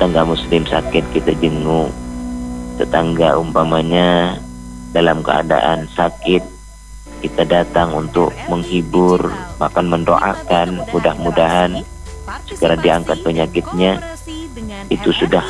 tetangga muslim sakit kita jenguk, tetangga umpamanya dalam keadaan sakit kita datang untuk menghibur, bahkan mendoakan mudah-mudahan segera diangkat penyakitnya. Itu sudah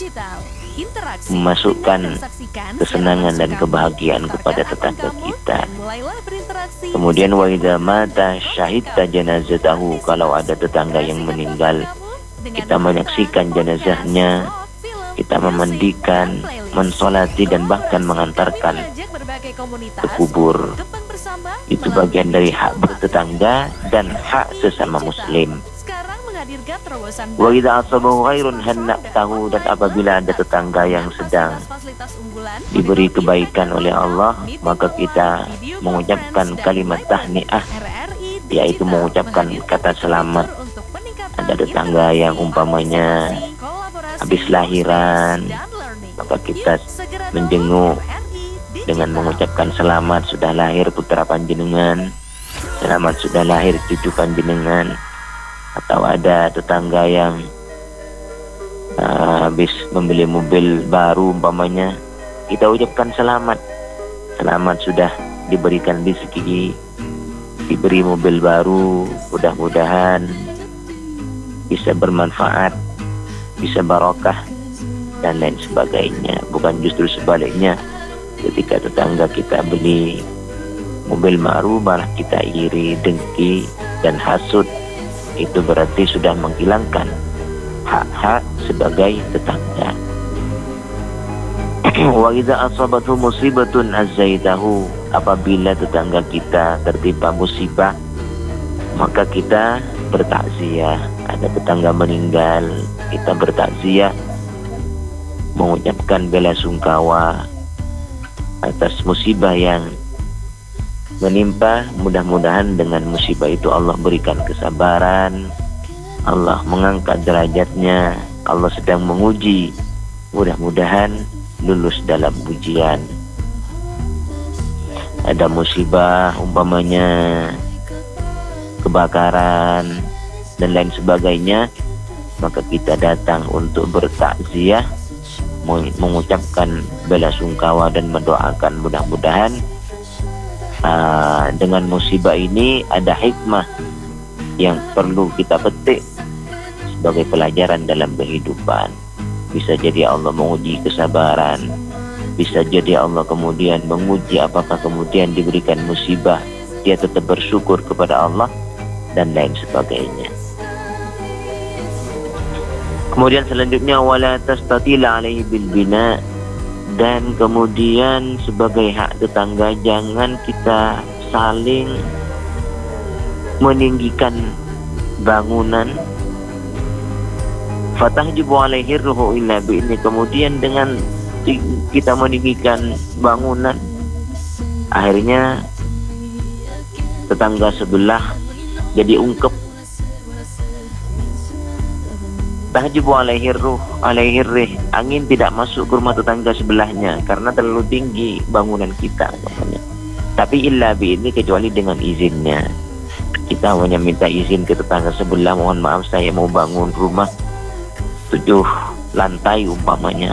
memasukkan kesenangan dan kebahagiaan kepada tetangga kita. Kemudian wa idza mata syahidta janazatahu, kalau ada tetangga yang meninggal kita menyaksikan jenazahnya, kita memandikan, mensolati dan bahkan mengantarkan ke kubur. Itu bagian dari hak bertetangga dan hak sesama muslim. Wa idza asabahu ghairun hanna'tahu, dan apabila ada tetangga yang sedang diberi kebaikan oleh Allah, maka kita mengucapkan kalimat tahniah, yaitu mengucapkan kata selamat. Ada tetangga yang umpamanya habis lahiran, maka kita menjenguk dengan mengucapkan selamat sudah lahir putra panjenengan, selamat sudah lahir cucu panjenengan. Atau ada tetangga yang habis membeli mobil baru umpamanya, kita ucapkan selamat, selamat sudah diberikan rezeki, diberi mobil baru, mudah-mudahan bisa bermanfaat, bisa barokah dan lain sebagainya. Bukan justru sebaliknya, ketika tetangga kita beli mobil baru malah kita iri, dengki dan hasud. Itu berarti sudah menghilangkan hak-hak sebagai tetangga. Wa idza asabathu musibatun azzaitahu, apabila tetangga kita tertimpa musibah maka kita bertakziah. Ada tetangga meninggal, kita bertakziah, mengucapkan bela sungkawa atas musibah yang menimpa. Mudah-mudahan dengan musibah itu Allah berikan kesabaran, Allah mengangkat derajatnya, Allah sedang menguji, mudah-mudahan lulus dalam ujian. Ada musibah umpamanya kebakaran dan lain sebagainya, maka kita datang untuk bertakziah, mengucapkan bela sungkawa dan mendoakan mudah-mudahan dengan musibah ini ada hikmah yang perlu kita petik sebagai pelajaran dalam kehidupan. Bisa jadi Allah menguji kesabaran, bisa jadi Allah kemudian menguji apakah kemudian diberikan musibah dia tetap bersyukur kepada Allah dan lain sebagainya. Kemudian selanjutnya wala tastatila alaihi bil bina, dan kemudian sebagai hak tetangga jangan kita saling meninggikan bangunan. Fatahjibu alaihi ruhu illa bi ini, kemudian dengan kita meninggikan bangunan akhirnya tetangga sebelah jadi ungkep. Tahjibu alaihi ruh alaihi rih, angin tidak masuk ke rumah tetangga sebelahnya karena terlalu tinggi bangunan kita makanya. Tapi illa bi ini, kecuali dengan izinnya. Kita hanya minta izin ke tetangga sebelah, mohon maaf saya mau bangun rumah 7 lantai umpamanya.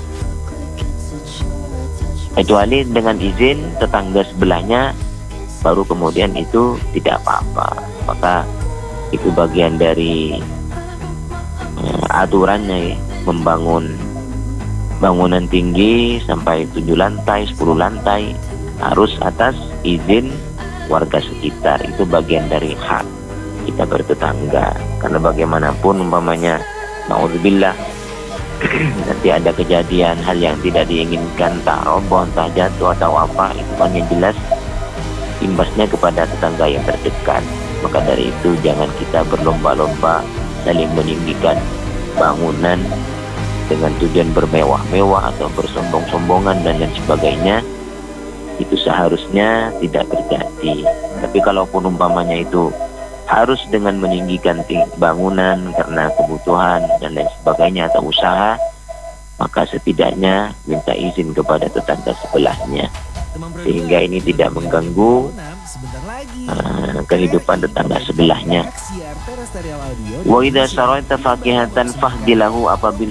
Kecuali dengan izin tetangga sebelahnya, baru kemudian itu tidak apa-apa. Maka itu bagian dari aturannya ya, membangun bangunan tinggi sampai 7 lantai, 10 lantai harus atas izin warga sekitar. Itu bagian dari hak kita bertetangga. Karena bagaimanapun umpamanya naudzubillah nanti ada kejadian hal yang tidak diinginkan, entah roboh, entah jatuh atau apa, itu kan yang jelas imbasnya kepada tetangga yang terdekat. Maka dari itu jangan kita berlomba-lomba saling meninggikan bangunan dengan tujuan bermewah-mewah atau bersombong-sombongan dan lain sebagainya. Itu seharusnya tidak terjadi. Tapi kalaupun umpamanya itu harus dengan meninggikan bangunan karena kebutuhan dan lain sebagainya atau usaha, maka setidaknya minta izin kepada tetangga sebelahnya sehingga ini tidak mengganggu kehidupan tetangga sebelahnya. Wa idza saraita faqihatan fahdilahu, apabila